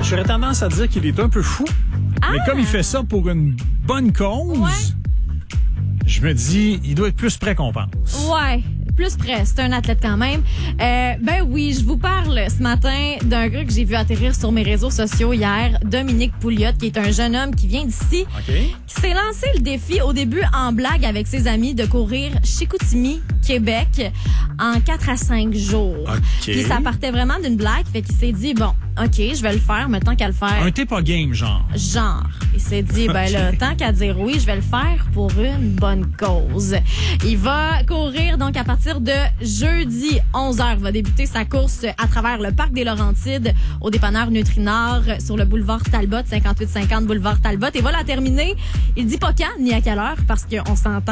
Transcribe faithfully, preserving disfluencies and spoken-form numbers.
J'aurais tendance à dire qu'il est un peu fou. Ah! Mais comme il fait ça pour une bonne cause, Ouais. je me dis, il doit être plus prêt qu'on pense. Ouais, plus près. C'est un athlète quand même. Euh, ben oui, je vous parle ce matin d'un gars que j'ai vu atterrir sur mes réseaux sociaux hier, Dominique Pouliot, qui est un jeune homme qui vient d'ici, OK. qui s'est lancé le défi au début en blague avec ses amis de courir Chicoutimi, Québec, en quatre à cinq jours. OK. Puis ça partait vraiment d'une blague, fait qu'il s'est dit, bon, OK, je vais le faire, mais tant qu'à le faire... Un t'es pas game, genre. Genre. Il s'est dit, ben là, tant qu'à dire oui, je vais le faire pour une bonne cause. Il va courir donc à partir de jeudi onze heures. Va débuter sa course à travers le parc des Laurentides au dépanneur Nutrinor sur le boulevard Talbot, cinquante-huit cinquante boulevard Talbot. Et va la terminer. Il dit pas quand ni à quelle heure parce qu'on s'entend